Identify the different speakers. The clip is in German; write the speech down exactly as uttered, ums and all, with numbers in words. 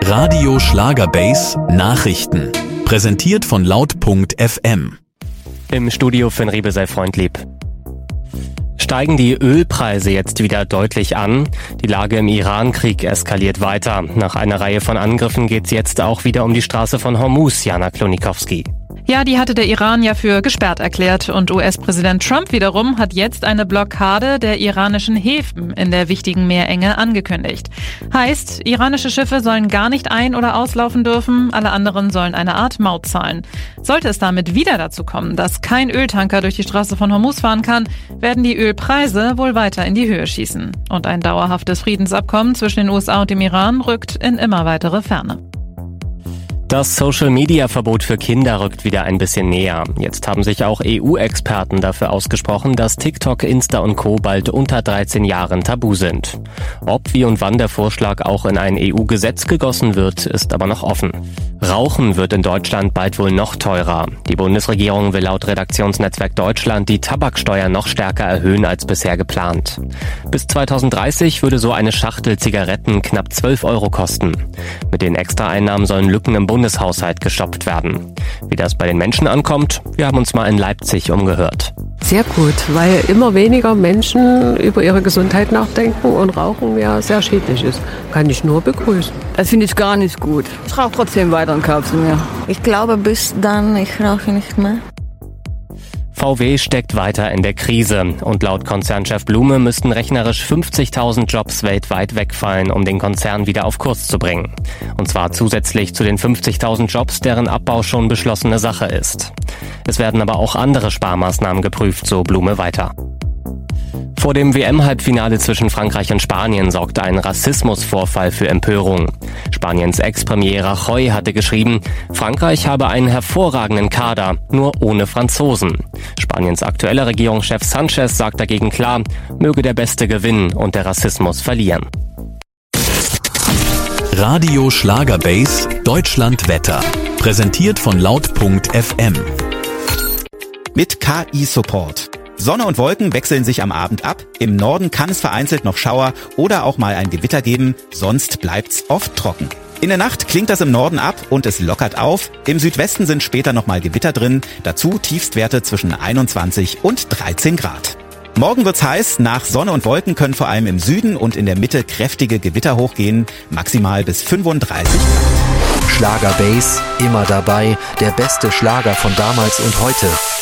Speaker 1: Radio Schlagerbase Nachrichten. Präsentiert von laut punkt f m.
Speaker 2: Im Studio Finn Riebe, sei freundlieb. Steigen die Ölpreise jetzt wieder deutlich an? Die Lage im Iran-Krieg eskaliert weiter. Nach einer Reihe von Angriffen geht es jetzt auch wieder um die Straße von Hormuz, Jana Klonikowski.
Speaker 3: Ja, die hatte der Iran ja für gesperrt erklärt und U S-Präsident Trump wiederum hat jetzt eine Blockade der iranischen Häfen in der wichtigen Meerenge angekündigt. Heißt, iranische Schiffe sollen gar nicht ein- oder auslaufen dürfen, alle anderen sollen eine Art Maut zahlen. Sollte es damit wieder dazu kommen, dass kein Öltanker durch die Straße von Hormuz fahren kann, werden die Ölpreise wohl weiter in die Höhe schießen. Und ein dauerhaftes Friedensabkommen zwischen den U S A und dem Iran rückt in immer weitere Ferne.
Speaker 2: Das Social-Media-Verbot für Kinder rückt wieder ein bisschen näher. Jetzt haben sich auch E U-Experten dafür ausgesprochen, dass TikTok, Insta und Co. bald unter dreizehn Jahren tabu sind. Ob, wie und wann der Vorschlag auch in ein E U-Gesetz gegossen wird, ist aber noch offen. Rauchen wird in Deutschland bald wohl noch teurer. Die Bundesregierung will laut Redaktionsnetzwerk Deutschland die Tabaksteuer noch stärker erhöhen als bisher geplant. Bis zweitausenddreißig würde so eine Schachtel Zigaretten knapp zwölf Euro kosten. Mit den Extraeinnahmen sollen Lücken im Bundeshaushalt gestopft werden. Wie das bei den Menschen ankommt, wir haben uns mal in Leipzig umgehört.
Speaker 4: Sehr gut, weil immer weniger Menschen über ihre Gesundheit nachdenken und Rauchen ja sehr schädlich ist. Kann ich nur begrüßen.
Speaker 5: Das finde ich gar nicht gut. Ich rauche trotzdem weiter und kaufe mir.
Speaker 6: Ich glaube, bis dann, ich rauche nicht mehr.
Speaker 2: V W steckt weiter in der Krise und laut Konzernchef Blume müssten rechnerisch fünfzigtausend Jobs weltweit wegfallen, um den Konzern wieder auf Kurs zu bringen. Und zwar zusätzlich zu den fünfzigtausend Jobs, deren Abbau schon beschlossene Sache ist. Es werden aber auch andere Sparmaßnahmen geprüft, so Blume weiter. Vor dem W M-Halbfinale zwischen Frankreich und Spanien sorgte ein Rassismusvorfall für Empörung. Spaniens Ex-Premier Rajoy hatte geschrieben, Frankreich habe einen hervorragenden Kader, nur ohne Franzosen. Spaniens aktueller Regierungschef Sanchez sagt dagegen klar, möge der Beste gewinnen und der Rassismus verlieren.
Speaker 1: Radio Schlagerbase Deutschland Wetter. Präsentiert von laut punkt f m.
Speaker 7: Mit K I-Support. Sonne und Wolken wechseln sich am Abend ab. Im Norden kann es vereinzelt noch Schauer oder auch mal ein Gewitter geben, sonst bleibt's oft trocken. In der Nacht klingt das im Norden ab und es lockert auf. Im Südwesten sind später nochmal Gewitter drin, dazu Tiefstwerte zwischen einundzwanzig und dreizehn Grad. Morgen wird's heiß, nach Sonne und Wolken können vor allem im Süden und in der Mitte kräftige Gewitter hochgehen, maximal bis fünfunddreißig Grad.
Speaker 8: Schlagerbase, immer dabei, der beste Schlager von damals und heute.